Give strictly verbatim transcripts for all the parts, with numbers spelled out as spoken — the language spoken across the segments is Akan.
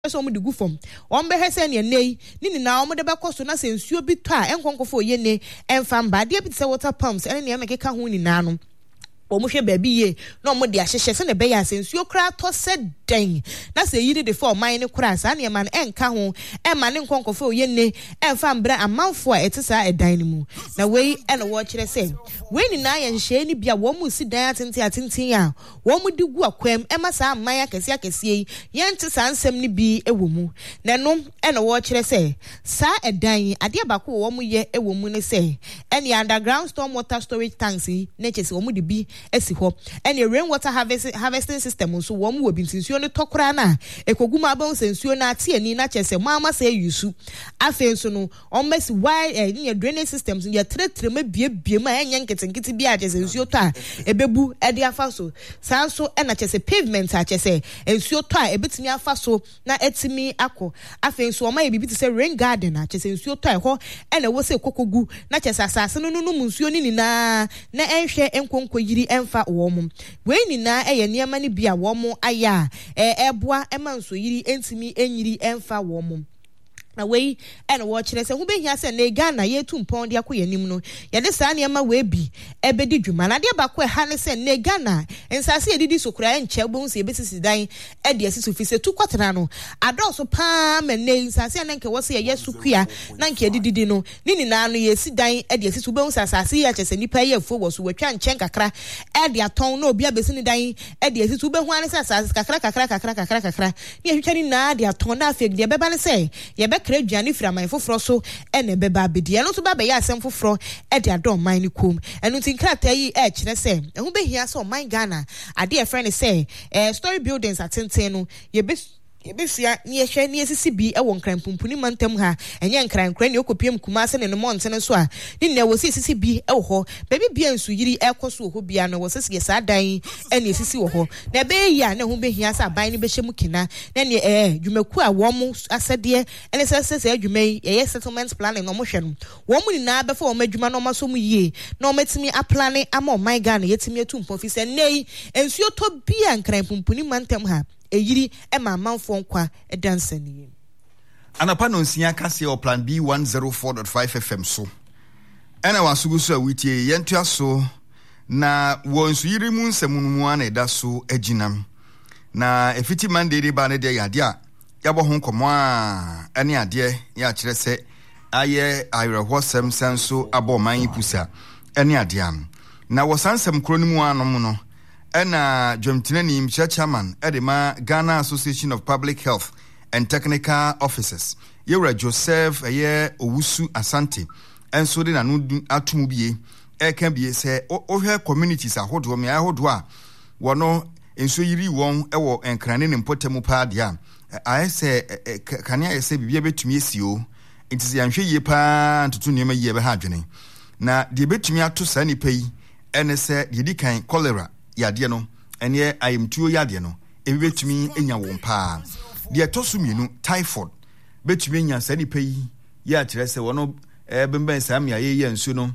so mu de gu fom won be hwese ne nei ni na wo de be koso na sensuo bi to a enkonkofo ye ne emfa mba de bi se water pumps ene ne emekeka ho ni na no omo hwe ba bi ye na omo de ahyehye se ne be ya sensuo kra to se den na se yiri de for man ne kra sa ne man enka ho e ma ne nkonkofo ye ne emfa mbra amanfo a etisa edan ne mu na wei ene wo kire se wei ni na ye nhye ni bia wo mu si dan atenti atenti a wo mu di gu akwam e ma sa man akese akese yi ye ntisa nsem ni bi ewo mu na no ene wo kire se sa edan ade abako wo mu ye ewo mu ne se ene underground storm water storage tanks yi ne chese wo mu di bi esi ho ene rainwater harvesting harvesting system so wo mu wo bintinsuo ne tokora na ekoguma ba nsensuo na ate ani na chese mo ama se yusu afen so no on mesi why eh ni drainage systems ya tretre ma bie bie ma enye nketenkete bi a chese nsuo to a ebebu e de afa so san so e na chese pavement a chese nsuo to a ebetimi afa so na etimi akọ afen so o ma ebibi te se rain garden a chese nsuo to a ho e na wo se kokogu na chese asase no no mu nsuo ni na na enhwe enkonko yiri emfa wo mu we ni na eye niema ni bia wo mu aya e eboa ema nso yiri entimi enyiri emfa wo mu na wei ene wo kire se hu be hia se na Ghana ye tu mpon de akoye nim no ye de sa ne ma we bi e be di dwuma na de ba ko ha ne se na Ghana ensase ye didi sokura enche bo nse be sisi dan e de asisu fi se tu kwatena no adonso pa me ne ensase na nke wo se ye sukua na nke didi no ni ni na no ye si dan e de asisu be nsasase ye chese nipa ye fo wo so watwa nchen kakra e de aton na obi abesi ni dan e de asisu be hu an se asase kakra kakra kakra kakra kakra ni ehwetwa ni na de aton na afek de be ba ne se ye be kra duane fira man foforo so ene beba bedi eno so ba be ya asem foforo e de adon man ni kom eno tin krata yi e kire se ehu be hia so man Ghana ade e friend say eh story buildings atenten no ye be Yebefia ni ehwe ni esisi bi e wo nkranpumpuni mantem ha enye nkrankran ni okopiem kuma se ne no monten so a ni na wo sisi bi e wo ho baby bia nsu yiri e koso ho bia no wo sisi sa dan e na esisi wo ho na be ya na hu be hia sa ban ni be hyemu kina na ne eh dwumaku a wo mu asede ene se se se dwumai ye settlement planning no mo hwe no wo mu ni na be fa wo madwuma no maso mu yie na o matimi a planning ama my Ghana yetimi etumpo fi se nei ensuo to bia nkranpumpuni mantem ha eyiri e ma manfo nkwa e dansani anapa no nsia kase o plan B one oh four point five F M so ena wasugu so awitie yentu aso na wonsu yiri mu nsemu mu ana eda so aginam na efiti Monday de ba ne de yade a yabo ho nkomo a ene ade ya kire se aye ayreho sem senso aboman pusa ene ade am na wosansem kronimu anom no ena Jomtinani Mcha Chairman edema Ghana Association of Public Health and Technical Officers Yewra Joseph eye Owusu Asante enso de nanu atumu bie e kan bie se ohwe communities ahodo me ahodo a wono enso yiri won e wo enkrane ne mpotemu pa dia a ese kania ese bibia betumi esio ntisi yanhwe ye pa ntutu niema ye be ha adwene na de betumi ato sa nipa yi ene se de di kan cholera yade no ene ayemtuo yade no ebi betumi enya won pa de etosu mienu typhoid betumi enya sa nipa yi ya kire se wono ebemben sa amia ye yensu no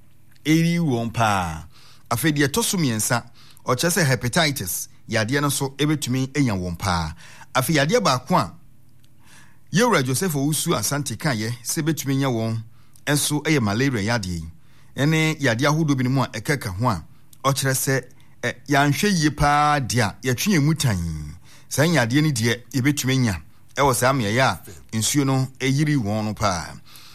eri won pa afi de etosu miensa o kire se hepatitis yade no so ebetumi enya won pa afi yade ba ko a Yewra Joseph Owusu Asante kan ye se betumi enya won enso eye malaria yade ene yade ahodo bi no mu a ekeka ho a o kire se yanhwe yie pa dia yatwe mutan san yade ni de ebetumi nya e wo sa amya ya nsuo no eyiri won no pa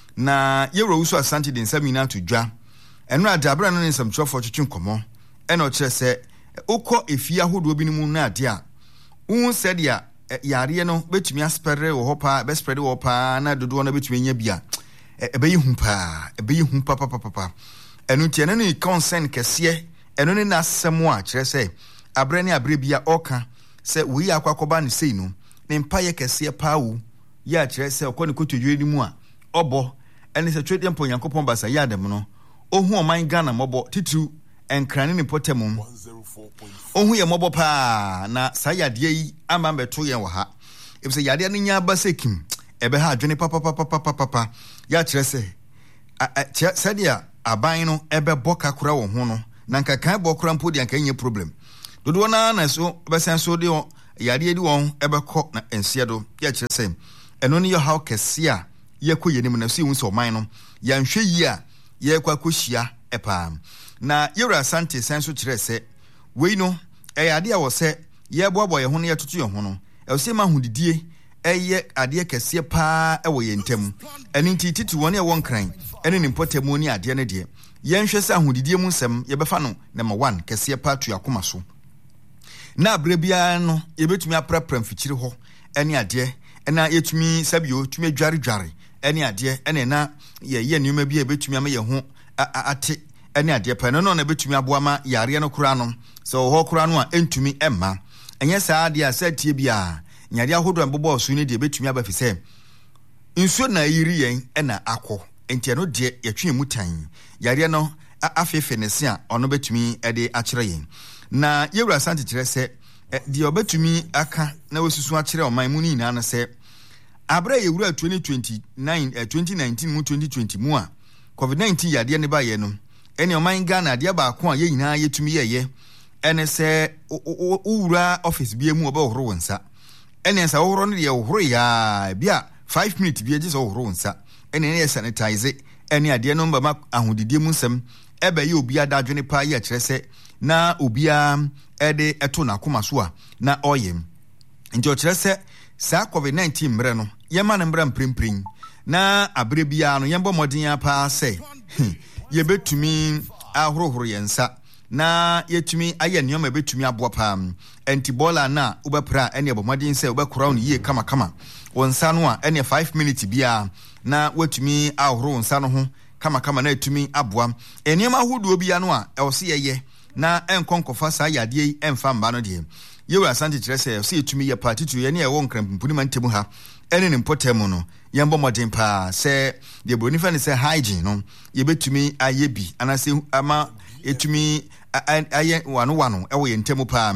na Yewra Owusu Asante de nsamina to dwa eno adabra no nsam twofo twetwe nkomo e na o kire se ukọ efia hodo bi no mu na ade a un said ya yare no betumi aspere wo hopa be spread wo pa na dodo na betumi nya bia e be yihu pa e be yihu pa pa pa pa enu tie na ni concern kese enu ni na asemo a kire se abre ne abre bia oka se wi akwakoba ne sei no ne mpa ye kese pa wu ya kire se okọ ne kotodwe ni mu a obo ene se twede mpo Yankopon basa ya dem no ohu oman Ghana mobo titu enkrane ne potemu ohu ye mobo pa na sayade yi ama beto ye wo ha ebise yade no nya basekim ebe ha adwene papa papa papa papa ya kire se sadia aban no ebe boka kura wo ho no na nka kan bokura mpo de anka nye problem dodo na na so besen so de yade edi won ebekọ na ense do ye kire se eno ne ye how kese a ye kọ yenim na so hu se oman no ya nhwe yi a ye kwa kohyia epa na Yewura Asante san so kire se we no e ade a wo se ye boabo ye ho ne ye tutu ye ho no e se ma hudidie eye ade kese pa e wo ye ntem eni titi won e won kran ene ni potamu ni ade ne de ye nhwe se ahudidie mu nsem ye befa no number one kese pa tu yakoma so na abrebia no ye betumi aprapram fikyire ho ene ade ena yetumi sabio tumi dware dware ene ade ene na ye ye numa bia betumi ama ye ho ate ene ade pa no no na betumi aboa ma yare no kura no so ho kura no a entumi emma enye saa ade a satie bia nyade ahodo mbobɔ so ne de betumi aba fi sɛ nsuo na yiri yen ena akɔ enti no de yɛtwe mu tan yare no afefe ne se a ɔno betumi ede akyerɛ yen na Yewura Asante kyerɛ sɛ de obetumi aka na wosusu akyerɛ ɔman mu ni na no sɛ abra yewura twenty twenty-nine twenty nineteen mu twenty twenty mu a covid nineteen yade ne ba ye no ene ɔman Ghana de ba ko a ye nyina yetumi yeye ene sɛ owura office bia mu obɛhoro wonsa ene nsa wohoro no de wohoro ya bia five minutes bia je so wohoro wonsa ene ne sanitize ene ade no mba ma ahodidie mu nsem ebe ye obi adadwene pa ye kyerɛ sɛ na obia ede eto na akoma so a na oyem nti o kyerɛ sɛ sa covid nineteen mre no ye ma ne mbra mprempren na abre bia no ye mbɔ modin ya pa sɛ ye betumi ahorohoro yensa na yetumi aye nneoma betumi aboa pam antibola na ubepra ene bomodin se ubekura no yie kama kama wonsa no a ene five minutes bia na watumi ahoro wonsa no ho kama kama na etumi aboa enneoma hodo bia no a ewose yeye na enkonkofa sa yade yi emfa mba no de Yewura Asante kyerɛ sɛ ewose etumi ye party to ye ne ewo nkrampuni mantemu ha ene ne mpotemu no yembo modin pa sɛ de broni fa ne sɛ hygiene no ye betumi aye bi anase ama etumi aye wano wano ewo ye ntemu pa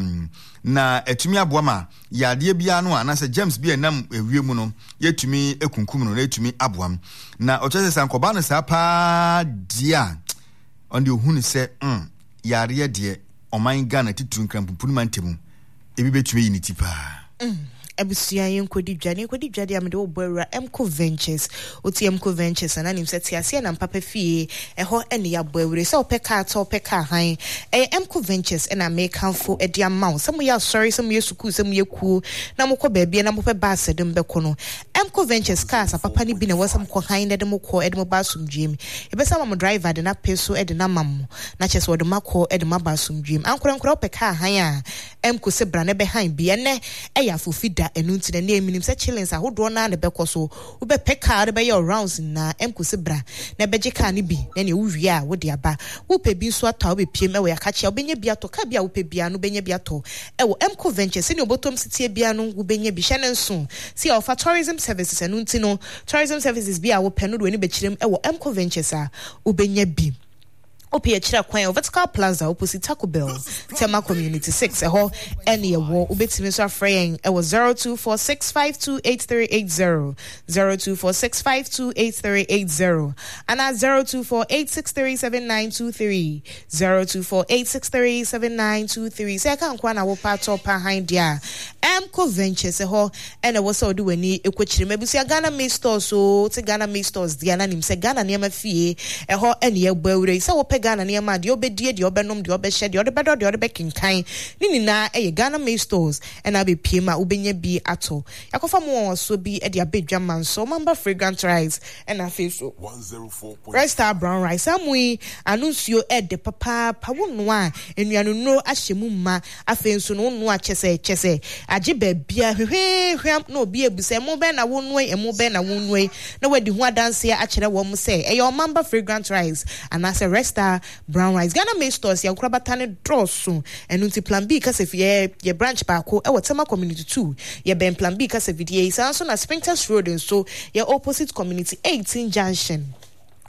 na etumi aboa ma yade bia no anase James bia nam ewie mu no yetumi ekunkum no na etumi aboa na okyese sankoba no sa pa dia on de ohunu sɛ mm yare de oman Ghana titun krampuni mantemu ebi betumi yiniti pa mm Abusia yenkodi dwane kodi dwade amede obora Emco Ventures oti Emco Ventures ananim seti ase na mpapa fie eho ene ya boawure se opeka ata opeka han eh Emco Ventures ena make hanfo edi amount some ya sorry some ya suku some ya ku na mokọ baabia na mopɛ ba asedem bɛkɔ no Emco Ventures cars papa ni bi na wasam kɔ han na de mokɔ edi mo ba sumdwem ebesa ma mo driver de na peso edi na mammo na kyese wode makɔ edi ma ba sumdwem ankora ankora opeka han a Emco se bra na be han bi ene eya fofida enu nti na ne minim se chillings ahodo na na bekɔ so wo be peka de be your rounds na Emco se bra na be je car ni bi na ne wo wie a wo de aba wo pe bi so ata wo be piem e wo yaka chia wo benya bi ato ka bia wo pe bia no benya bi ato e wo Emco Ventures ne obotom sitie bia no wo benya bi hye ne nso si offer tourism services enu nti no tourism services bia wo pe no do ni be kyerem e wo Emco Ventures a wo benya bi Opi achira kwan Vertical Plaza opposite Taco Bell Tema Community six eho ene ewo ubetimi so afreying e was zero two four six five two eight three eight zero zero two four six five two eight three eight zero and at zero two four eight six three seven nine two three zero two four eight six three seven nine two three se kan kwa na wo part up behind dia Emco Ventures eho ene wo so do wani ekokyire mabusia Ghana Main Stores so te Ghana Main Stores dia na nim se Ghana ne ma fie eho ene ye bawure se wo Ghana ne ma de obedie de obenom de obehye de odebedo de odebekinkan ni nyina eye Ghana Main Stores and abi piema ubenya bi ato yakofa mo so bi e de abedwa manso mamba fragrant rice and afeso one oh four Red Star brown rice amui anunsuo e de papa pa wonu a enuanu no ahyemu ma afenso no no a kyese kyese age ba bia hwehwe hwam no obi ebuse mo be na wonu e mo be na wonu na wadi hu adanse a kyere wo mo se e your mamba fragrant rice and as a Red Star brown rice Ghana Main Stores ya krabatane drosso enu nti plan B kasef ye ye branch baako e Tema Community two ye ben plan B kasef die sanso na Spintex Road so ye opposite Community eighteen junction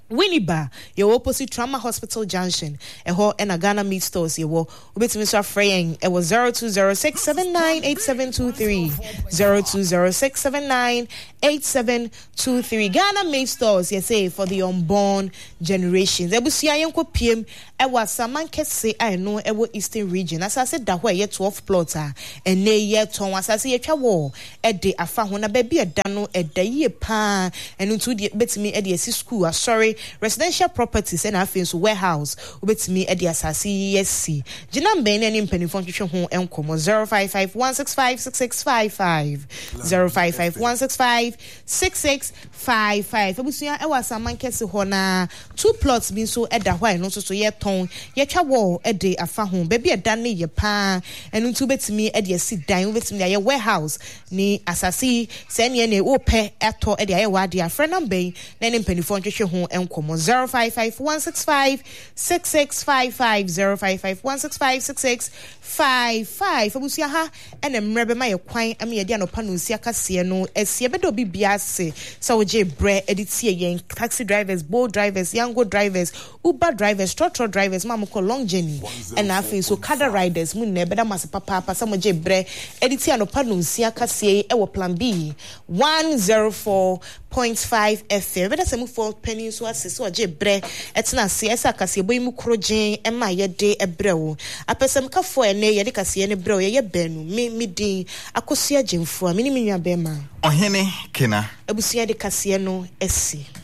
Winneba, your opposite Trauma Hospital Junction, a ho and a Ghana meat stores, you will be Mister Fraying. It was zero two zero six seven nine eight seven two three, zero two zero six seven nine eight seven two three. Ghana meat stores, you say, for the unborn generations. Ebusia Yanko P M, I was Saman Kese, I know, Ewo Eastern region. As I said, that way, yet twelve plotter, and nay, yet Tom, as I say, a travel, a day, a found a baby, a dano, a day, a pan, and into the bet me at the school, sorry. Residential properties and affairs warehouse ubet me at the assassi S C. Jinam Ben and impending function home and como zero five five one six five six six five five zero five five one six five six six five five. Abusia e was a man kese hona two plots being so at the why no so ye ton ye travel a day afa home baby a dane ye pa and unto bet me at the sit down with me a warehouse ni assassi send ye ne ope eto at the air friend am ben then impending function home and como zero five five one six five six six five five zero five five one six five six six five five. Abusia ha and emrebe ma ye kwan am ye dia no panu sia kase no esie bedo bibia se so je bre editie yen taxi drivers, boat drivers, yango drivers, Uber drivers, trotro drivers, mamuko long journey and afi so kada riders mun ne beda mas papa papa some je bre editie no panu sia kase e wo plan B one oh four point five F M. Beda se mu for penny so ase so je bre etina se esa kase boy mu krogen e ma ye de ebre wo apesem ka fo ene ye de kase ne bre wo ye benu me me din akosia jemfo a me ni me nwa be ma Ohene Kena abusia de kase no esi